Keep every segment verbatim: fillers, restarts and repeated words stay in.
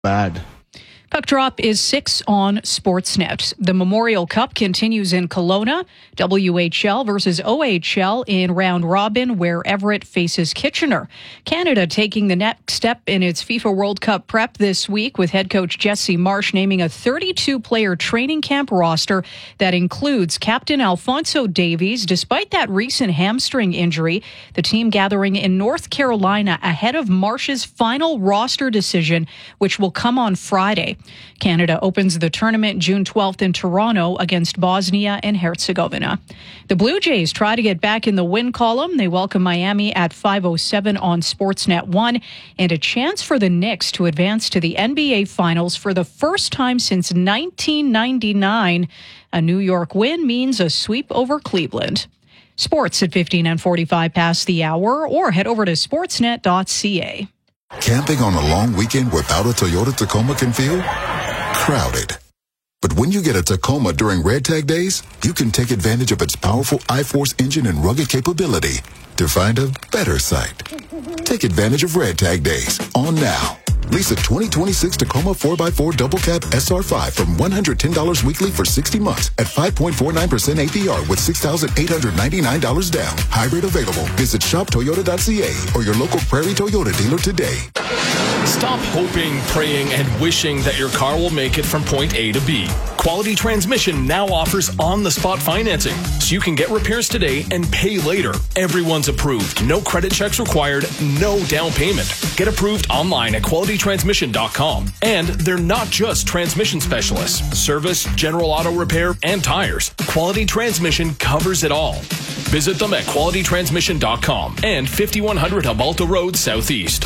bad. Puck drop is six on Sportsnet. The Memorial Cup continues in Kelowna. W H L versus O H L in round robin, where Everett faces Kitchener. Canada taking the next step in its FIFA World Cup prep this week, with head coach Jesse Marsh naming a thirty-two player training camp roster that includes captain Alphonso Davies. Despite that recent hamstring injury, the team gathering in North Carolina ahead of Marsh's final roster decision, which will come on Friday. Canada opens the tournament June twelfth in Toronto against Bosnia and Herzegovina. The Blue Jays try to get back in the win column. They welcome Miami at five oh seven on Sportsnet one, and a chance for the Knicks to advance to the N B A Finals for the first time since nineteen ninety-nine. A New York win means a sweep over Cleveland. Sports at fifteen and forty-five past the hour, or head over to sportsnet dot c a. Camping on a long weekend without a Toyota Tacoma can feel crowded. But when you get a Tacoma during Red Tag Days, you can take advantage of its powerful I-Force engine and rugged capability to find a better site. Take advantage of Red Tag Days on now. Lease a twenty twenty-six Tacoma four by four Double Cab S R five from one hundred ten dollars weekly for sixty months at five point four nine percent A P R with six thousand eight hundred ninety-nine dollars down. Hybrid available. Visit shop toyota dot c a or your local Prairie Toyota dealer today. Stop hoping, praying, and wishing that your car will make it from point A to B. Quality Transmission now offers on-the-spot financing, so you can get repairs today and pay later. Everyone's approved. No credit checks required, no down payment. Get approved online at quality transmission dot com. And they're not just transmission specialists. Service, general auto repair, and tires. Quality Transmission covers it all. Visit them at quality transmission dot com and fifty-one hundred Hubalta Road Southeast.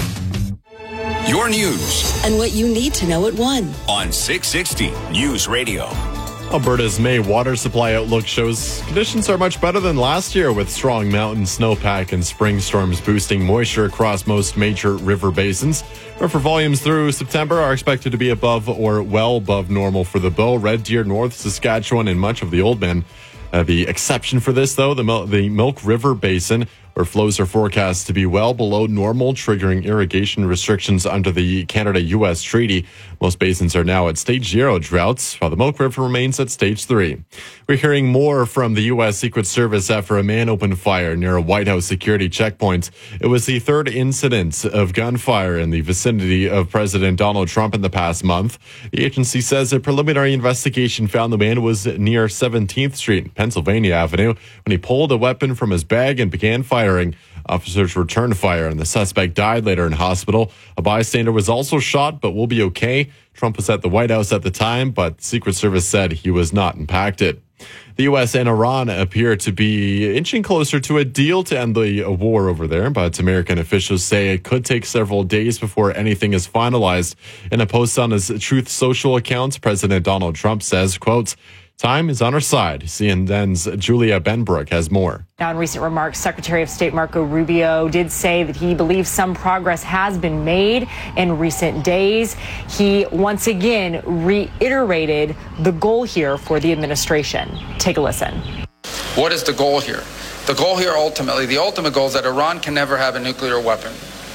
Your news and what you need to know at one on six sixty News Radio. Alberta's May water supply outlook shows conditions are much better than last year, with strong mountain snowpack and spring storms boosting moisture across most major river basins. River volumes through September are expected to be above or well above normal for the Bow, Red Deer, North Saskatchewan, and much of the Oldman. Uh, the exception for this, though, the, Mil- the Milk River Basin, where flows are forecast to be well below normal, triggering irrigation restrictions under the Canada-U S Treaty. Most basins are now at stage zero droughts, while the Milk River remains at stage three. We're hearing more from the U S Secret Service after a man opened fire near a White House security checkpoint. It was the third incident of gunfire in the vicinity of President Donald Trump in the past month. The agency says a preliminary investigation found the man was near seventeenth Street and Pennsylvania Avenue when he pulled a weapon from his bag and began firing. Officers returned fire, and the suspect died later in hospital. A bystander was also shot, but will be okay. Trump was at the White House at the time, but the Secret Service said he was not impacted. The U S and Iran appear to be inching closer to a deal to end the war over there, but American officials say it could take several days before anything is finalized. In a post on his Truth Social account, President Donald Trump says, quote, "Time is on our side." C N N's Julia Benbrook has more. Now, in recent remarks, Secretary of State Marco Rubio did say that he believes some progress has been made in recent days. He once again reiterated the goal here for the administration. Take a listen. What is the goal here? The goal here ultimately, the ultimate goal is that Iran can never have a nuclear weapon.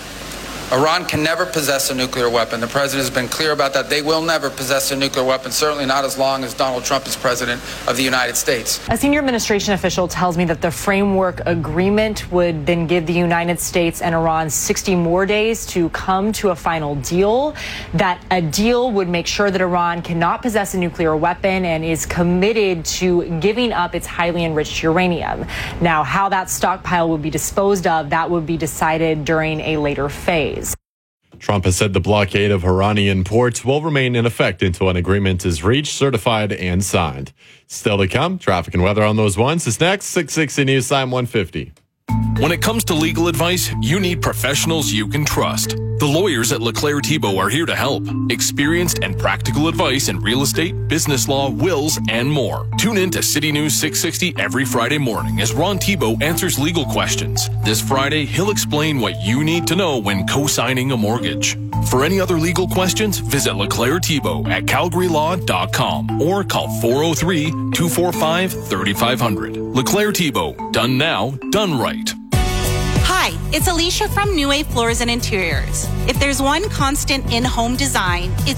Iran can never possess a nuclear weapon. The president has been clear about that. They will never possess a nuclear weapon, certainly not as long as Donald Trump is president of the United States. A senior administration official tells me that the framework agreement would then give the United States and Iran sixty more days to come to a final deal. That a deal would make sure that Iran cannot possess a nuclear weapon and is committed to giving up its highly enriched uranium. Now, how that stockpile would be disposed of, that would be decided during a later phase. Trump has said the blockade of Iranian ports will remain in effect until an agreement is reached, certified, and signed. Still to come, traffic and weather on those ones is next. six sixty News Time one fifty. When it comes to legal advice, you need professionals you can trust. The lawyers at LeClaire Thibault are here to help. Experienced and practical advice in real estate, business law, wills, and more. Tune in to City News six sixty every Friday morning as Ron Thibault answers legal questions. This Friday, he'll explain what you need to know when co-signing a mortgage. For any other legal questions, visit LeClaire Thibault at calgary law dot com or call four oh three, two four five, three five zero zero. LeClaire Thibault, done now, done right. Hi, Hi, it's Alicia from New Wave Floors and Interiors. If there's one constant in-home design, it's